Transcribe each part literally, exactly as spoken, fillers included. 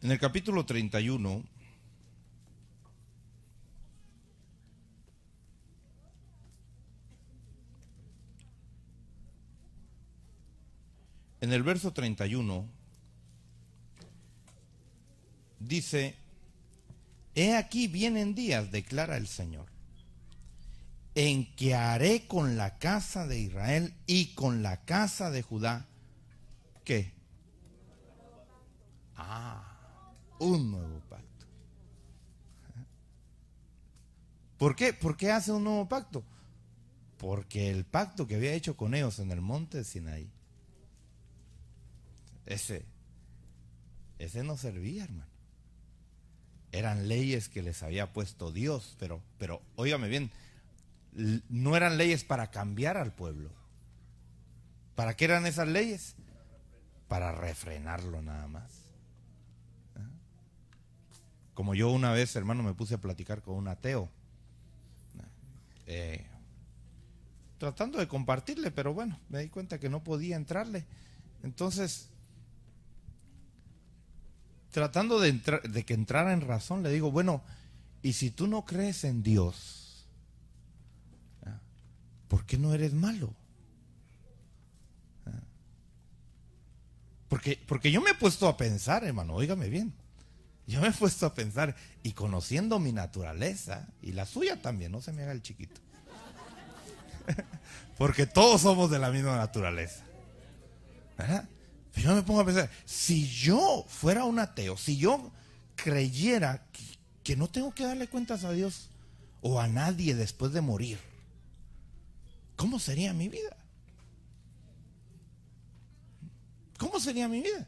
En el capítulo treinta y uno, en el verso treinta y uno, dice: he aquí vienen días, declara el Señor, en que haré con la casa de Israel y con la casa de Judá, ¿qué? Ah, un nuevo pacto. ¿Por qué? ¿Por qué hace un nuevo pacto? Porque el pacto que había hecho con ellos en el monte de Sinaí, ese, ese no servía, hermano. Eran leyes que les había puesto Dios, pero, pero, óigame bien, no eran leyes para cambiar al pueblo. ¿Para qué eran esas leyes? Para refrenarlo nada más. Como yo una vez, hermano, me puse a platicar con un ateo, eh, tratando de compartirle, pero bueno, me di cuenta que no podía entrarle. Entonces, tratando de, entrar, de que entrara en razón, le digo: bueno, y si tú no crees en Dios, ¿por qué no eres malo? Porque, porque yo me he puesto a pensar, hermano, óigame bien, yo me he puesto a pensar, y conociendo mi naturaleza, y la suya también, no se me haga el chiquito, porque todos somos de la misma naturaleza, ¿verdad? Pero yo me pongo a pensar, si yo fuera un ateo, si yo creyera que, que no tengo que darle cuentas a Dios o a nadie después de morir, ¿cómo sería mi vida? ¿Cómo sería mi vida?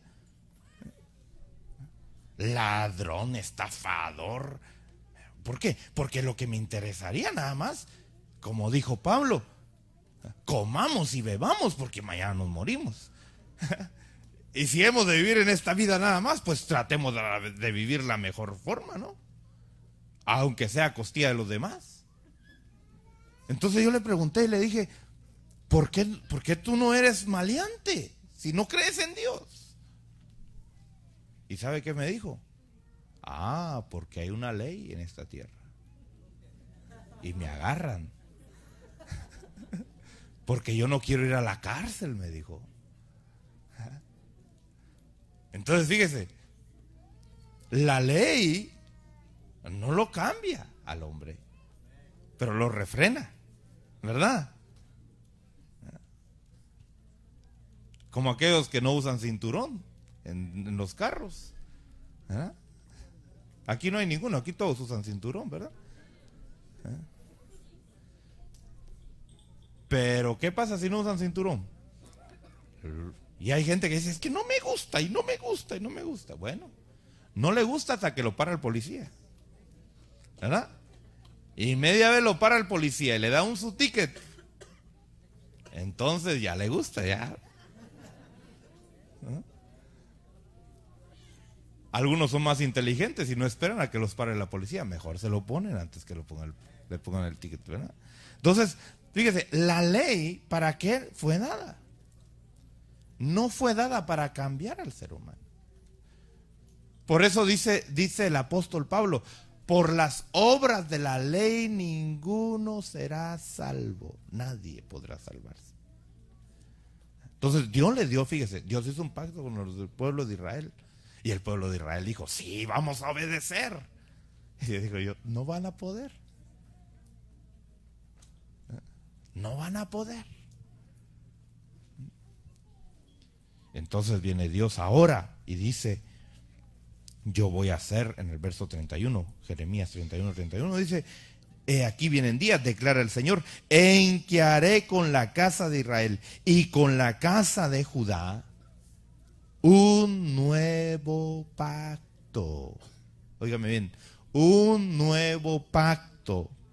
Ladrón, estafador. ¿Por qué? Porque lo que me interesaría nada más, como dijo Pablo, comamos y bebamos porque mañana nos morimos. Y si hemos de vivir en esta vida nada más, pues tratemos de, de vivir la mejor forma, ¿no? Aunque sea a costilla de los demás. Entonces yo le pregunté y le dije: ¿por qué, por qué tú no eres maleante si no crees en Dios? ¿Y sabe qué me dijo? Ah, porque hay una ley en esta tierra y me agarran. Porque yo no quiero ir a la cárcel, me dijo. Entonces fíjese, la ley no lo cambia al hombre, pero lo refrena, ¿verdad? Como aquellos que no usan cinturón en, en los carros, ¿verdad? Aquí no hay ninguno, aquí todos usan cinturón, ¿verdad? ¿Eh? Pero ¿qué pasa si no usan cinturón? Y hay gente que dice: es que no me gusta y no me gusta y no me gusta. Bueno, no le gusta hasta que lo para el policía, ¿verdad? Y media vez lo para el policía y le da un su ticket, entonces ya le gusta, ya. ¿Ah? Algunos son más inteligentes y no esperan a que los pare la policía, mejor se lo ponen antes que lo pongan el, le pongan el ticket, ¿verdad? Entonces, fíjese, la ley, ¿para qué fue dada? No fue dada para cambiar al ser humano. Por eso dice, dice el apóstol Pablo: por las obras de la ley ninguno será salvo, nadie podrá salvarse. Entonces Dios le dio, fíjese, Dios hizo un pacto con el pueblo de Israel, y el pueblo de Israel dijo: sí, vamos a obedecer. Y yo digo yo, no van a poder, no van a poder. Entonces viene Dios ahora y dice: yo voy a hacer, en el verso treinta y uno, Jeremías treinta y uno, treinta y uno, dice: he aquí vienen días, declara el Señor, en que haré con la casa de Israel y con la casa de Judá un nuevo pacto. Óigame bien, un nuevo pacto.